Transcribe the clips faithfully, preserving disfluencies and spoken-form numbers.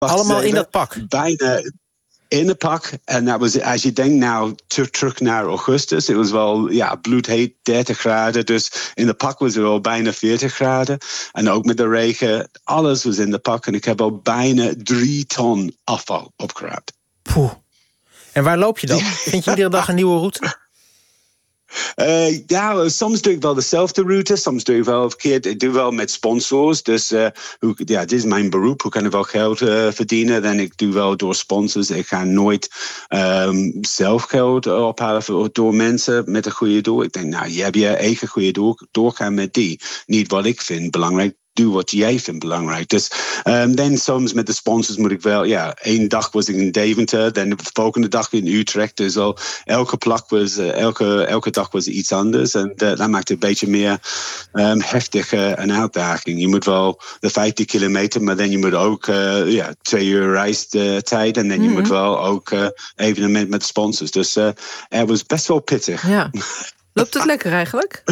Allemaal zeven, in dat pak? Bijna in het pak. En dat was, als je denkt nou ter, terug naar augustus, het was wel ja, bloedheet, dertig graden. Dus in de pak was het wel bijna veertig graden. En ook met de regen, alles was in de pak. En ik heb al bijna drie ton afval opgeraapt. Poeh. En waar loop je dan? Vind je iedere dag een nieuwe route? Uh, ja, soms doe ik wel dezelfde route, soms doe ik wel verkeerd. Ik doe wel met sponsors, dus uh, hoe, ja, dit is mijn beroep. Hoe kan ik wel geld uh, verdienen? En ik doe wel door sponsors. Ik ga nooit um, zelf geld ophalen door mensen met een goede doel. Ik denk, nou, je hebt je eigen goede doel, doorgaan met die. Niet wat ik vind belangrijk. Doe wat jij vindt belangrijk. Dus um, dan soms met de sponsors moet ik wel... Ja, één dag was ik in Deventer. Dan de volgende dag in Utrecht. Dus al elke plak was... Uh, elke, elke dag was iets anders. En uh, dat maakt het een beetje meer um, heftig uh, een uitdaging. Je moet wel de vijftig kilometer... maar dan je moet ook uh, ja, twee uur reistijd. En dan mm-hmm. je moet wel ook uh, evenement met de sponsors. Dus uh, het was best wel pittig. Ja. Loopt het lekker eigenlijk?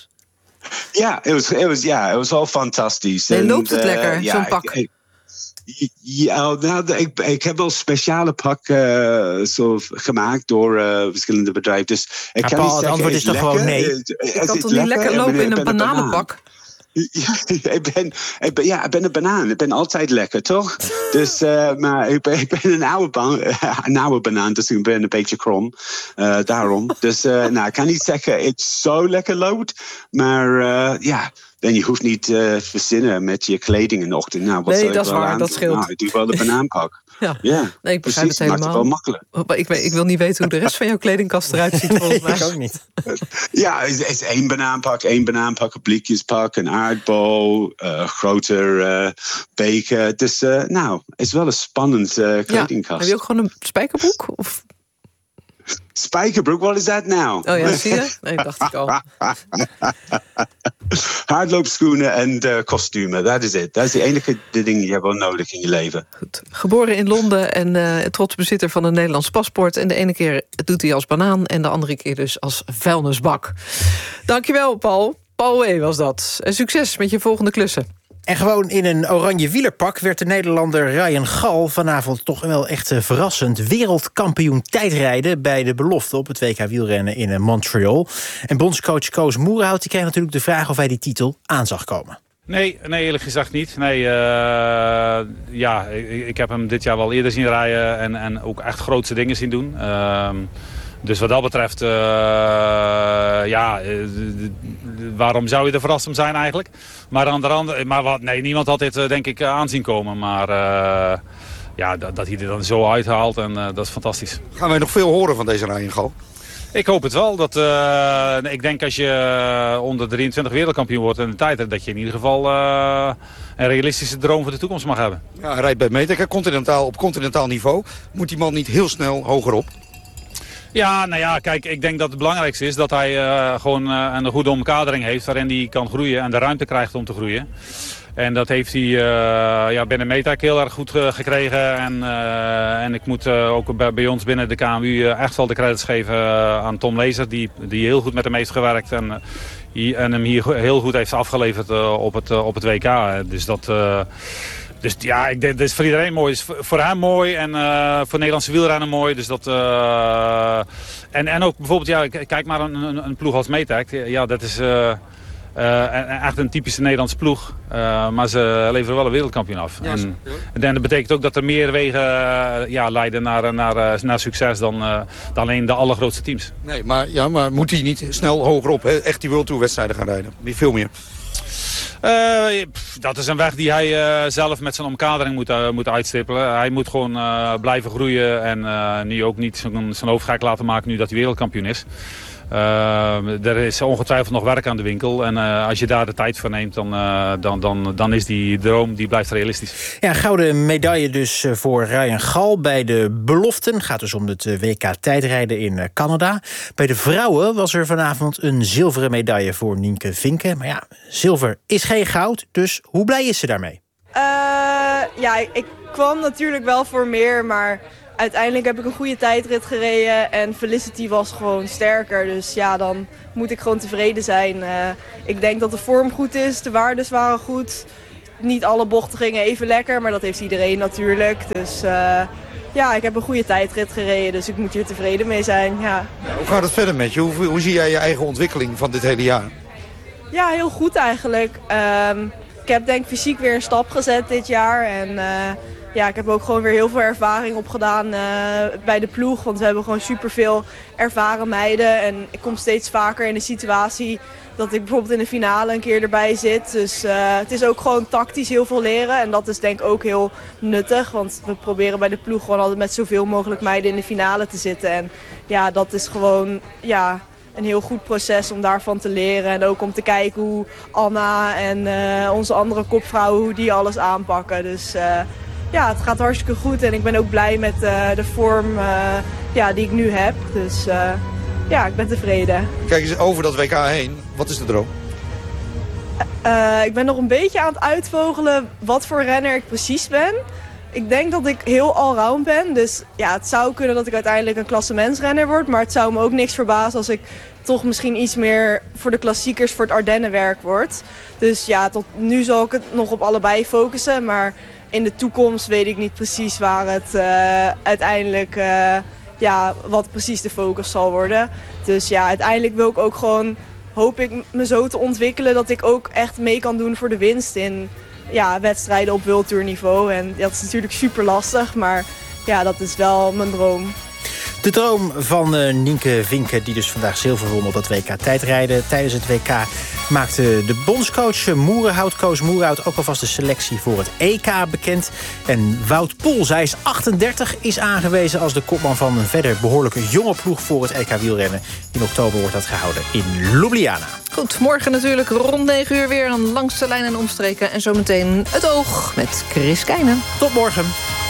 Ja, het was, het was, ja, het was wel fantastisch. Nee, loopt het uh, lekker, ja, zo'n pak? Ik, ik, ja, nou, ik, ik heb wel speciale pak uh, zo gemaakt door uh, verschillende bedrijven. Dus ik ja, kan Paul, niet het antwoord is toch lekker. gewoon nee? Ik kan toch niet lekker lopen in een bananenpak? Ja, ik, ben, ik, ben, ja, ik ben een banaan. Ik ben altijd lekker, toch? Dus, uh, maar ik ben, ik ben een, oude ban, een oude banaan, dus ik ben een beetje krom. Uh, daarom. Dus uh, nou, ik kan niet zeggen het zo lekker loopt. Maar uh, ja, dan je hoeft niet uh, verzinnen met je kleding in de ochtend. Nou, wat nee, dat is waar, aan? dat scheelt. Nou, ik doe wel de banaanpak. Ja, ja nee, ik begrijp precies, het helemaal. maakt het wel makkelijk. Ik, weet, ik wil niet weten hoe de rest van jouw kledingkast eruit ziet. Nee, volgens mij. ik ook niet. Ja, het is, is één banaanpak, één banaanpak, een blikjespak, een aardbol, uh, groter uh, beker. Dus uh, nou, het is wel een spannend uh, kledingkast. Ja. Heb je ook gewoon een spijkerbroek? Of... Spijkerbroek, what is that now? Oh ja, zie je? Nee, dacht ik al. Hardloopschoenen en uh, kostumen, dat is het. Dat is de enige ding die je hebt wel nodig in je leven. Goed. Geboren in Londen en uh, trots bezitter van een Nederlands paspoort. En de ene keer doet hij als banaan en de andere keer dus als vuilnisbak. Dankjewel, Paul. Paul W. was dat. En succes met je volgende klussen. En gewoon in een oranje wielerpak werd de Nederlander Ryan Gal vanavond toch wel echt verrassend wereldkampioen tijdrijden bij de belofte op het W K wielrennen in Montreal. En bondscoach Koos Moerenhout die kreeg natuurlijk de vraag of hij die titel aan zag komen. Nee, nee, eerlijk gezegd niet. Nee, uh, ja, ik, ik heb hem dit jaar wel eerder zien rijden en, en ook echt grootste dingen zien doen. Uh, Dus wat dat betreft, uh, ja, uh, waarom zou je er verrast om zijn eigenlijk? Maar aan de andere, maar wat, nee, niemand had dit uh, denk ik aanzien komen. Maar uh, ja, dat, dat hij er dan zo uithaalt en uh, dat is fantastisch. Gaan wij nog veel horen van deze Ryan Gal? Ik hoop het wel. Dat, uh, ik denk als je onder drieëntwintig wereldkampioen wordt in de tijd, dat je in ieder geval uh, een realistische droom voor de toekomst mag hebben. Ja, hij rijdt bij Metek, continentaal, op continentaal niveau. Moet die man niet heel snel hoger op? Ja, nou ja, kijk, ik denk dat het belangrijkste is dat hij uh, gewoon uh, een goede omkadering heeft waarin hij kan groeien en de ruimte krijgt om te groeien. En dat heeft hij uh, ja, binnen Metek heel erg goed uh, gekregen. En, uh, en ik moet uh, ook bij, bij ons binnen de K M U uh, echt wel de credits geven uh, aan Tom Lezer, die, die heel goed met hem heeft gewerkt en, uh, die, en hem hier heel goed heeft afgeleverd uh, op, het, uh, op het W K. Dus dat... Uh, Dus ja, ik denk, dat is voor iedereen mooi. Het is voor hem mooi en uh, voor Nederlandse wielrennen mooi. Dus dat, uh, en, en ook bijvoorbeeld, ja, kijk maar een, een, een ploeg als Metek. Ja, dat is uh, uh, echt een typische Nederlandse ploeg. Uh, maar ze leveren wel een wereldkampioen af. Ja, en, en dat betekent ook dat er meer wegen uh, ja, leiden naar, naar, naar succes dan, uh, dan alleen de allergrootste teams. Nee, maar, ja, maar moet hij niet snel hoger op, hè? Echt die World Tour wedstrijden gaan rijden? Niet veel meer. Uh, pff, dat is een weg die hij uh, zelf met zijn omkadering moet, uh, moet uitstippelen. Hij moet gewoon uh, blijven groeien en uh, nu ook niet zijn, zijn hoofd gek laten maken nu dat hij wereldkampioen is. Uh, er is ongetwijfeld nog werk aan de winkel. En uh, als je daar de tijd voor neemt, dan, uh, dan, dan, dan is die droom die blijft realistisch. Ja, gouden medaille dus voor Ryan Gal bij de beloften. Gaat dus om het W K tijdrijden in Canada. Bij de vrouwen was er vanavond een zilveren medaille voor Nienke Vinken. Maar ja, zilver is geen goud, dus hoe blij is ze daarmee? Uh, ja, ik, ik kwam natuurlijk wel voor meer, maar uiteindelijk heb ik een goede tijdrit gereden en Felicity was gewoon sterker. Dus ja, dan moet ik gewoon tevreden zijn. Uh, ik denk dat de vorm goed is, de waardes waren goed. niet alle bochten gingen even lekker, maar dat heeft iedereen natuurlijk. Dus uh, ja, ik heb een goede tijdrit gereden, dus ik moet hier tevreden mee zijn. Ja. Ja, hoe gaat het verder met je? Hoe, hoe zie jij je eigen ontwikkeling van dit hele jaar? Ja, heel goed eigenlijk. Um, ik heb denk ik fysiek weer een stap gezet dit jaar. En uh, ja, ik heb ook gewoon weer heel veel ervaring opgedaan uh, bij de ploeg. Want we hebben gewoon superveel ervaren meiden. En ik kom steeds vaker in de situatie dat ik bijvoorbeeld in de finale een keer erbij zit. Dus uh, het is ook gewoon tactisch heel veel leren. En dat is denk ik ook heel nuttig. Want we proberen bij de ploeg gewoon altijd met zoveel mogelijk meiden in de finale te zitten. En ja, dat is gewoon ja, een heel goed proces om daarvan te leren. En ook om te kijken hoe Anna en uh, onze andere kopvrouwen, hoe die alles aanpakken. Dus uh, ja, het gaat hartstikke goed. En ik ben ook blij met uh, de vorm uh, ja, die ik nu heb. Dus uh, ja, ik ben tevreden. Kijk eens over dat W K heen. Wat is de droom? Uh, ik ben nog een beetje aan het uitvogelen wat voor renner ik precies ben. Ik denk dat ik heel allround ben. Dus ja, het zou kunnen dat ik uiteindelijk een klassementsrenner word. Maar het zou me ook niks verbazen als ik toch misschien iets meer voor de klassiekers, voor het Ardennenwerk word. Dus ja, tot nu zal ik het nog op allebei focussen. Maar in de toekomst weet ik niet precies waar het uh, uiteindelijk, uh, ja, wat precies de focus zal worden. Dus ja, uiteindelijk wil ik ook gewoon, hoop ik me zo te ontwikkelen dat ik ook echt mee kan doen voor de winst in ja, wedstrijden op World Tour niveau. En dat is natuurlijk super lastig, maar ja, dat is wel mijn droom. De droom van uh, Nienke Vinken, die dus vandaag zilver won op het W K tijdrijden. Tijdens het W K maakte de bondscoach Moerenhout, Koos Moerenhout, ook alvast de selectie voor het E K bekend. En Wout Poels, hij is achtendertig, is aangewezen als de kopman van een verder behoorlijke jonge ploeg voor het E K wielrennen. In oktober wordt dat gehouden in Ljubljana. Goed, morgen natuurlijk rond negen uur weer een Langs de Lijn en omstreken. En zometeen het oog met Chris Keijnen. Tot morgen.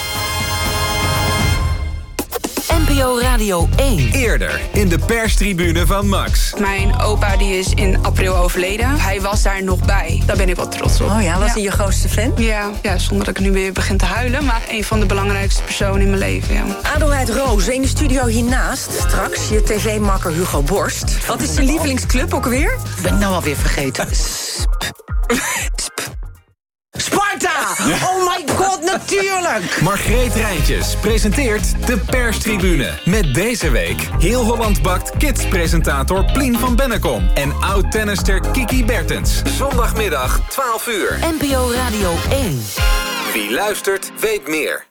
N P O Radio één. Eerder in de perstribune van Max. Mijn opa die is in april overleden. Hij was daar nog bij. Daar ben ik wel trots op. Oh ja, was ja. hij je grootste fan? Ja, ja, zonder dat ik nu weer begin te huilen. Maar een van de belangrijkste personen in mijn leven, ja. Adelheid Roos, in de studio hiernaast. Straks je tv-makker Hugo Borst. Wat is je lievelingsclub ook weer? Ik ben nou alweer vergeten. Sp. Sp. Sparta! Oh my god, natuurlijk! Margreet Rijntjes presenteert de perstribune. Met deze week Heel Holland Bakt Kids-presentator Plien van Bennekom. En oud-tennister Kiki Bertens. Zondagmiddag twaalf uur. N P O Radio één. Wie luistert, weet meer.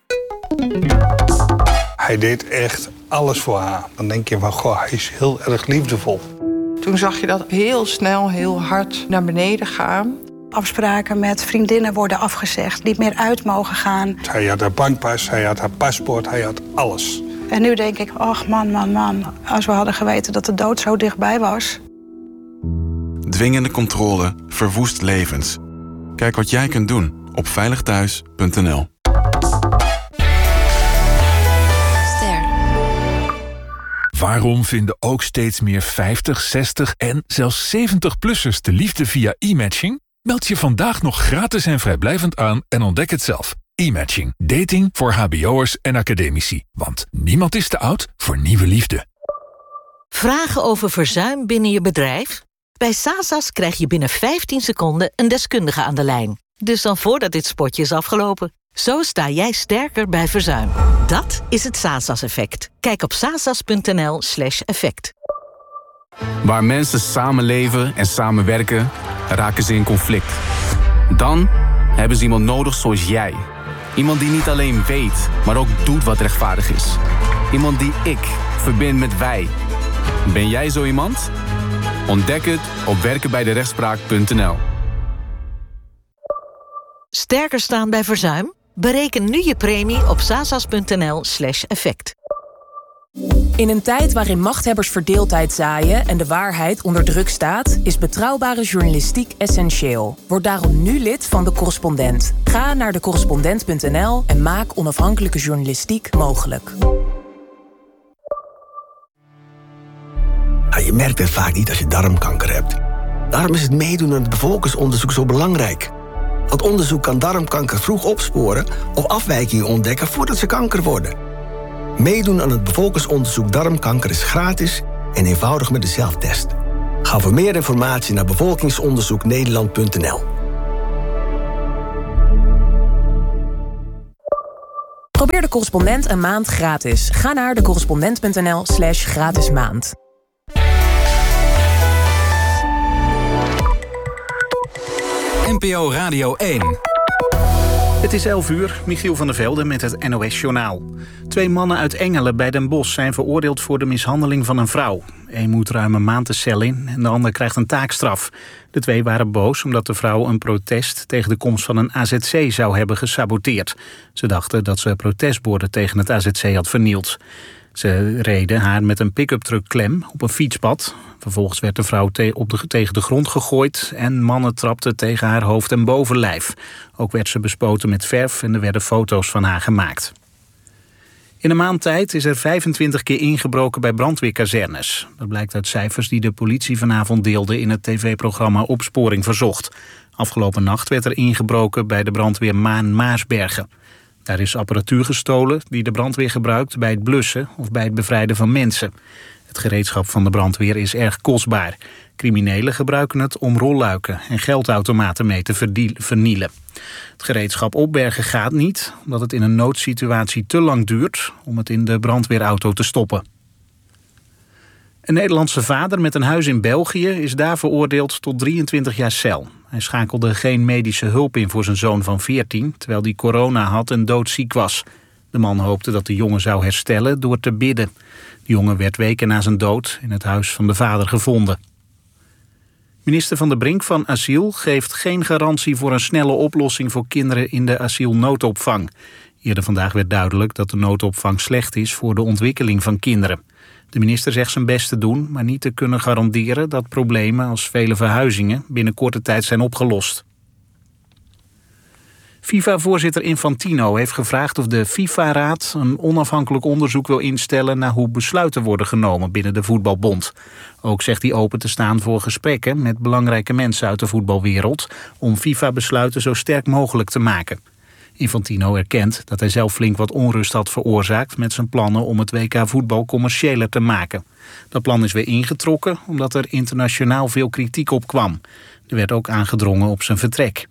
Hij deed echt alles voor haar. Dan denk je van, goh, hij is heel erg liefdevol. Toen zag je dat heel snel, heel hard naar beneden gaan. Afspraken met vriendinnen worden afgezegd, niet meer uit mogen gaan. Hij had haar bankpas, hij had haar paspoort, hij had alles. En nu denk ik, ach man, man, man. Als we hadden geweten dat de dood zo dichtbij was. Dwingende controle verwoest levens. Kijk wat jij kunt doen op veilig thuis punt n l. Waarom vinden ook steeds meer vijftig, zestig en zelfs zeventig-plussers de liefde via e-matching? Meld je vandaag nog gratis en vrijblijvend aan en ontdek het zelf. E-matching. Dating voor hbo'ers en academici. Want niemand is te oud voor nieuwe liefde. Vragen over verzuim binnen je bedrijf? Bij Sasas krijg je binnen vijftien seconden een deskundige aan de lijn. Dus dan voordat dit spotje is afgelopen. Zo sta jij sterker bij verzuim. Dat is het Sasas-effect. Kijk op sasas punt n l slash effect. Waar mensen samenleven en samenwerken, raken ze in conflict. Dan hebben ze iemand nodig zoals jij. Iemand die niet alleen weet, maar ook doet wat rechtvaardig is. Iemand die ik verbind met wij. Ben jij zo iemand? Ontdek het op werken bij de rechtspraak punt n l. Sterker staan bij verzuim? Bereken nu je premie op sasas punt n l slash effect. In een tijd waarin machthebbers verdeeldheid zaaien en de waarheid onder druk staat, is betrouwbare journalistiek essentieel. Word daarom nu lid van De Correspondent. Ga naar de correspondent punt n l en maak onafhankelijke journalistiek mogelijk. Ja, je merkt het vaak niet als je darmkanker hebt. Daarom is het meedoen aan het bevolkingsonderzoek zo belangrijk. Want onderzoek kan darmkanker vroeg opsporen of afwijkingen ontdekken voordat ze kanker worden. Meedoen aan het bevolkingsonderzoek darmkanker is gratis en eenvoudig met de zelftest. Ga voor meer informatie naar bevolkingsonderzoek nederland punt n l. Probeer De Correspondent een maand gratis. Ga naar decorrespondent.nl slash gratis maand. N P O Radio één. Het is elf uur, Michiel van der Velde met het N O S-journaal. Twee mannen uit Engelen bij Den Bosch zijn veroordeeld voor de mishandeling van een vrouw. Eén moet ruim een maand de cel in en de ander krijgt een taakstraf. De twee waren boos omdat de vrouw een protest tegen de komst van een A Z C zou hebben gesaboteerd. Ze dachten dat ze protestborden tegen het A Z C had vernield. Ze reden haar met een pick-up truck klem op een fietspad. Vervolgens werd de vrouw te- op de, tegen de grond gegooid en mannen trapten tegen haar hoofd en bovenlijf. Ook werd ze bespoten met verf en er werden foto's van haar gemaakt. In een maand tijd is er vijfentwintig keer ingebroken bij brandweerkazernes. Dat blijkt uit cijfers die de politie vanavond deelde in het tv-programma Opsporing Verzocht. Afgelopen nacht werd er ingebroken bij de brandweer Maan-Maarsbergen. Daar is apparatuur gestolen die de brandweer gebruikt bij het blussen of bij het bevrijden van mensen. Het gereedschap van de brandweer is erg kostbaar. Criminelen gebruiken het om rolluiken en geldautomaten mee te vernielen. Het gereedschap opbergen gaat niet, omdat het in een noodsituatie te lang duurt om het in de brandweerauto te stoppen. Een Nederlandse vader met een huis in België is daar veroordeeld tot drieëntwintig jaar cel. Hij schakelde geen medische hulp in voor zijn zoon van veertien, terwijl hij corona had en doodziek was. De man hoopte dat de jongen zou herstellen door te bidden. De jongen werd weken na zijn dood in het huis van de vader gevonden. Minister Van der Brink van Asiel geeft geen garantie voor een snelle oplossing voor kinderen in de asielnoodopvang. Eerder vandaag werd duidelijk dat de noodopvang slecht is voor de ontwikkeling van kinderen. De minister zegt zijn best te doen, maar niet te kunnen garanderen dat problemen als vele verhuizingen binnen korte tijd zijn opgelost. FIFA-voorzitter Infantino heeft gevraagd of de FIFA-raad een onafhankelijk onderzoek wil instellen naar hoe besluiten worden genomen binnen de voetbalbond. Ook zegt hij open te staan voor gesprekken met belangrijke mensen uit de voetbalwereld om FIFA-besluiten zo sterk mogelijk te maken. Infantino erkent dat hij zelf flink wat onrust had veroorzaakt met zijn plannen om het W K voetbal commerciëler te maken. Dat plan is weer ingetrokken omdat er internationaal veel kritiek op kwam. Er werd ook aangedrongen op zijn vertrek.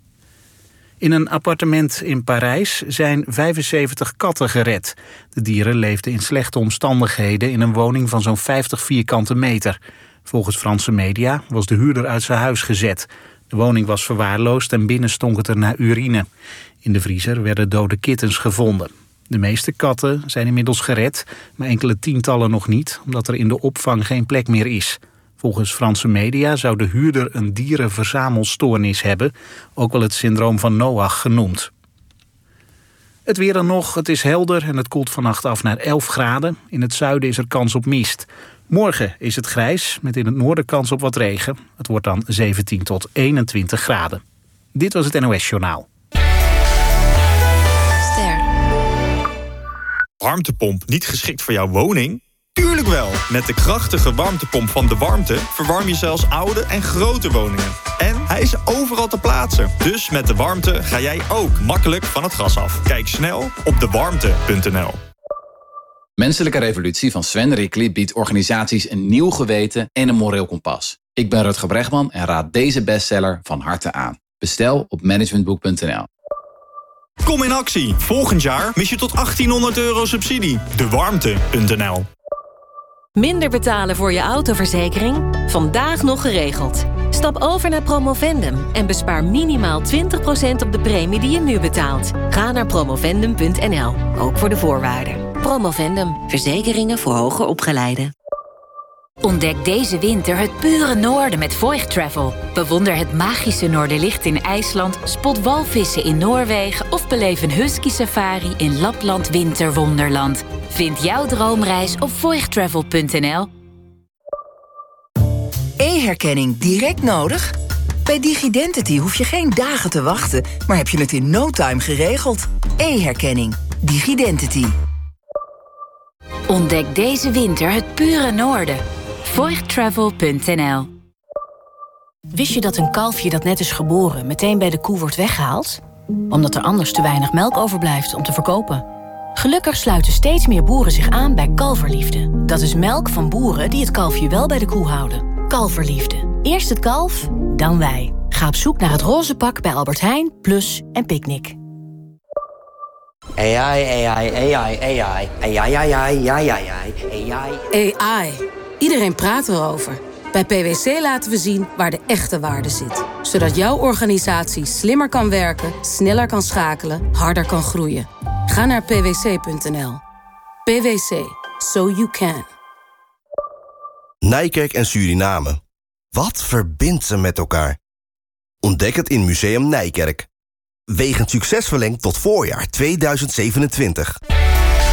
In een appartement in Parijs zijn vijfenzeventig katten gered. De dieren leefden in slechte omstandigheden in een woning van zo'n vijftig vierkante meter. Volgens Franse media was de huurder uit zijn huis gezet. De woning was verwaarloosd en binnen stonk het er naar urine. In de vriezer werden dode kittens gevonden. De meeste katten zijn inmiddels gered, maar enkele tientallen nog niet, omdat er in de opvang geen plek meer is. Volgens Franse media zou de huurder een dierenverzamelstoornis hebben, ook wel het syndroom van Noach genoemd. Het weer dan nog, het is helder en het koelt vannacht af naar elf graden. In het zuiden is er kans op mist. Morgen is het grijs, met in het noorden kans op wat regen. Het wordt dan zeventien tot eenentwintig graden. Dit was het N O S-journaal. Ster. Warmtepomp niet geschikt voor jouw woning? Tuurlijk wel! Met de krachtige warmtepomp van De Warmte verwarm je zelfs oude en grote woningen. En hij is overal te plaatsen. Dus met De Warmte ga jij ook makkelijk van het gas af. Kijk snel op de warmte punt n l. Menselijke Revolutie van Sven Rickly biedt organisaties een nieuw geweten en een moreel kompas. Ik ben Rutger Bregman en raad deze bestseller van harte aan. Bestel op managementboek punt n l. Kom in actie! Volgend jaar mis je tot achttienhonderd euro subsidie. de warmte punt n l. Minder betalen voor je autoverzekering? Vandaag nog geregeld. Stap over naar Promovendum en bespaar minimaal twintig procent op de premie die je nu betaalt. Ga naar promovendum punt n l, ook voor de voorwaarden. Promovendum, verzekeringen voor hoger opgeleiden. Ontdek deze winter het pure noorden met Voigt Travel. Bewonder het magische Noorderlicht in IJsland, spot walvissen in Noorwegen of beleef een husky safari in Lapland Winterwonderland. Vind jouw droomreis op voigt travel punt n l. E-herkenning direct nodig? Bij DigiDentity hoef je geen dagen te wachten, maar heb je het in no time geregeld. E-herkenning. DigiDentity. Ontdek deze winter het pure noorden. voigt travel punt n l. Wist je dat een kalfje dat net is geboren meteen bij de koe wordt weggehaald? Omdat er anders te weinig melk overblijft om te verkopen. Gelukkig sluiten steeds meer boeren zich aan bij Kalverliefde. Dat is melk van boeren die het kalfje wel bij de koe houden. Kalverliefde. Eerst het kalf, dan wij. Ga op zoek naar het roze pak bij Albert Heijn, Plus en Picnic. A I, A I, A I, A I, A I, A I, A I, A I, A I. A I. Iedereen praat erover. Bij P w C laten we zien waar de echte waarde zit. Zodat jouw organisatie slimmer kan werken, sneller kan schakelen, harder kan groeien. Ga naar p w c punt n l. P w C. So you can. Nijkerk en Suriname. Wat verbindt ze met elkaar? Ontdek het in Museum Nijkerk. Wegens succes verlengd tot voorjaar tweeduizend zevenentwintig.